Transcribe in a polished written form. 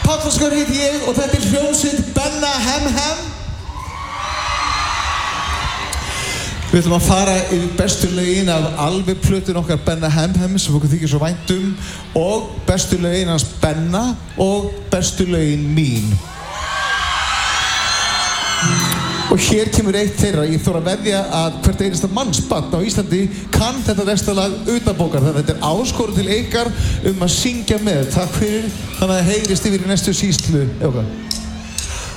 Páll Óskar heiti ég og þetta hljómsveit Benna Hem Hem. Við ætlum að fara yfir bestu lögin af alveg plötun okkar Benna Hem Hem sem okkur þykir svo vænt og bestu lögin hans Benna og bestu lögin mín. Og hér kemur eitt þeirra, ég þóra að veðja að hvert einasta mannsbarn á Íslandi kann þetta textalag utanbókar, þannig að þetta áskorun til ykkar að syngja með. Takk fyrir, þannig að heyrist yfir í næstu sýslu.